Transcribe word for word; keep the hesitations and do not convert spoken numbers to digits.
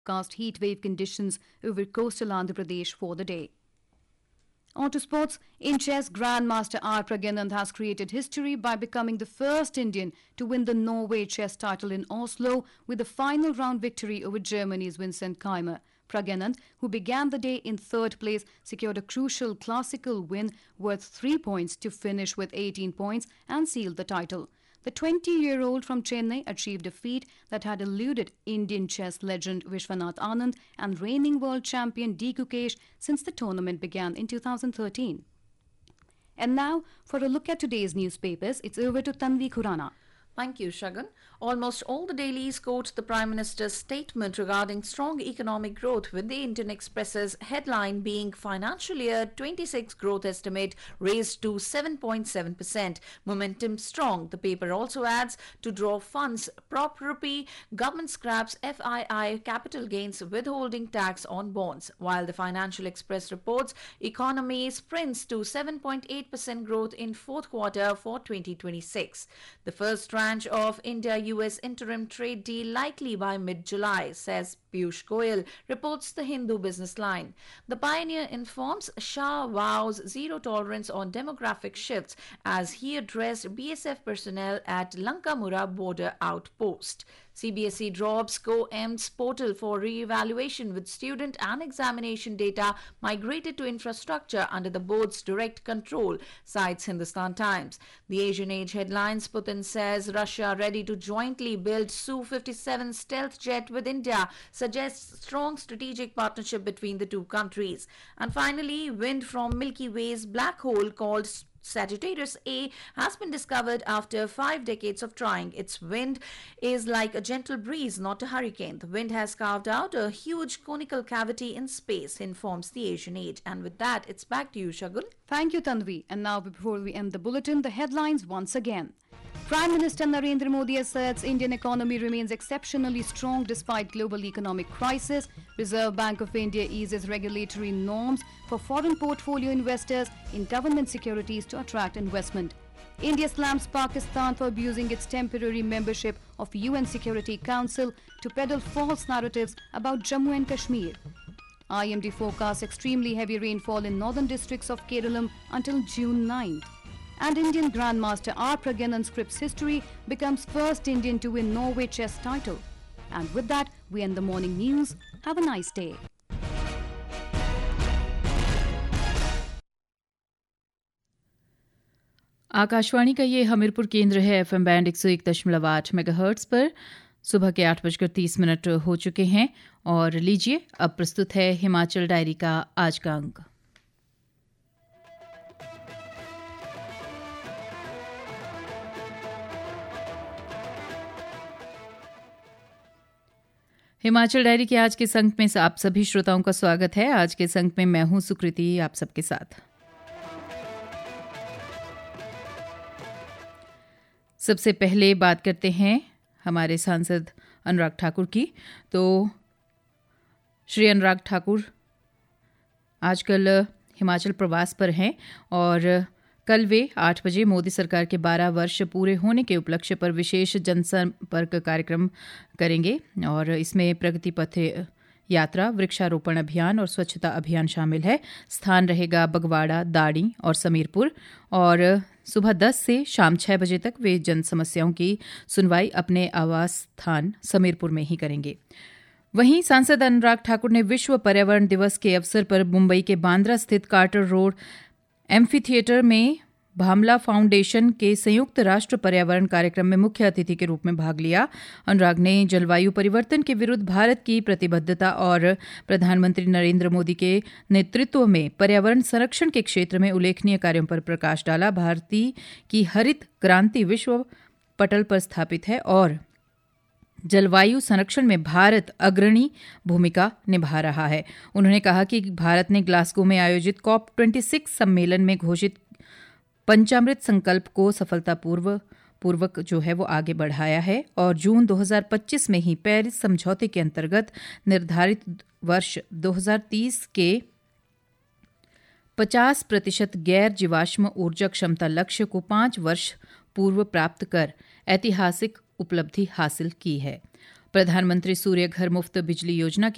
forecast heat wave conditions over coastal Andhra Pradesh for the day. On to sports. In chess, Grandmaster R. Pragnant has created history by becoming the first Indian to win the Norway chess title in Oslo with a final round victory over Germany's Vincent Keimer. Pragnant, who began the day in third place, secured a crucial classical win worth three points to finish with eighteen points and seal the title. The twenty-year-old from Chennai achieved a feat that had eluded Indian chess legend Vishwanath Anand and reigning world champion D. Gukesh since the tournament began in two thousand thirteen. And now, for a look at today's newspapers, it's over to Tanvi Khurana. Thank you, Shagun. Almost all the dailies quote the Prime Minister's statement regarding strong economic growth, with the Indian Express's headline being Financial Year twenty-six growth estimate raised to seven point seven percent. Momentum strong. The paper also adds to draw funds, prop rupee, government scraps F I I capital gains withholding tax on bonds. While the Financial Express reports economy sprints to seven point eight percent growth in fourth quarter for twenty twenty-six. The first tranche of India-U S interim trade deal likely by mid-July, says Piyush Goyal, reports the Hindu business line. The Pioneer informs Shah vows zero tolerance on demographic shifts as he addressed B S F personnel at Lankamura border outpost. C B S E drops Co-EMS portal for re-evaluation with student and examination data migrated to infrastructure under the board's direct control, cites Hindustan Times. The Asian Age headlines, Putin says Russia ready to jointly build S U fifty-seven stealth jet with India, suggests strong strategic partnership between the two countries. And finally, wind from Milky Way's black hole called Sagittarius A has been discovered after five decades of trying. Its wind is like a gentle breeze, not a hurricane. The wind has carved out a huge conical cavity in space, informs the Asian Age. And with that, it's back to you, Shagun. Thank you, Tanvi. And now, before we end the bulletin, the headlines once again. Prime Minister Narendra Modi asserts Indian economy remains exceptionally strong despite global economic crisis. Reserve Bank of India eases regulatory norms for foreign portfolio investors in government securities to attract investment. India slams Pakistan for abusing its temporary membership of U N Security Council to peddle false narratives about Jammu and Kashmir. I M D forecasts extremely heavy rainfall in northern districts of Kerala until June ninth. And Indian Grandmaster R. Pragnant scripts history, becomes first Indian to win Norway chess title. And with that, we end the morning news. Have a nice day. Akashvani का ये हमीरपुर केंद्र है। FM band एक सौ एक दशमलव आठ megahertz पर सुबह के आठ बजकर तीस मिनट हो चुके हैं और लीजिए अब प्रस्तुत है हिमाचल डायरी का आज का अंक। हिमाचल डायरी के आज के संक में आप सभी श्रोताओं का स्वागत है। आज के संक में मैं हूं सुकृति, आप सबके साथ। सबसे पहले बात करते हैं हमारे सांसद अनुराग ठाकुर की। तो श्री अनुराग ठाकुर आजकल हिमाचल प्रवास पर हैं और कल वे आठ बजे मोदी सरकार के बारह वर्ष पूरे होने के उपलक्ष्य पर विशेष जनसंपर्क कार्यक्रम करेंगे और इसमें प्रगति पथ यात्रा, वृक्षारोपण अभियान और स्वच्छता अभियान शामिल है। स्थान रहेगा बगवाड़ा, दाड़ी और समीरपुर और सुबह दस से शाम छह बजे तक वे जन समस्याओं की सुनवाई अपने आवास स्थान समीरपुर में ही करेंगे। वहीं सांसद अनुराग ठाकुर ने विश्व पर्यावरण दिवस के अवसर पर मुंबई के बांद्रा स्थित कार्टर रोड एम्फी थिएटर में भामला फाउंडेशन के संयुक्त राष्ट्र पर्यावरण कार्यक्रम में मुख्य अतिथि के रूप में भाग लिया। अनुराग ने जलवायु परिवर्तन के विरुद्ध भारत की प्रतिबद्धता और प्रधानमंत्री नरेंद्र मोदी के नेतृत्व में पर्यावरण संरक्षण के क्षेत्र में उल्लेखनीय कार्यों पर प्रकाश डाला। भारतीय की हरित क्रांति विश्व पटल पर स्थापित है और जलवायु संरक्षण में भारत अग्रणी भूमिका निभा रहा है। उन्होंने कहा कि भारत ने ग्लासगो में आयोजित कॉप छब्बीस सम्मेलन में घोषित पंचामृत संकल्प को सफलतापूर्व पूर्वक जो है वो आगे बढ़ाया है और जून दो हज़ार पच्चीस में ही पेरिस समझौते के अंतर्गत निर्धारित वर्ष दो हज़ार तीस के पचास प्रतिशत गैर जीवाश्म ऊर्जा क्षमता लक्ष्य को पांच वर्ष पूर्व प्राप्त कर ऐतिहासिक उपलब्धि हासिल की है। प्रधानमंत्री सूर्य घर मुफ्त बिजली योजना के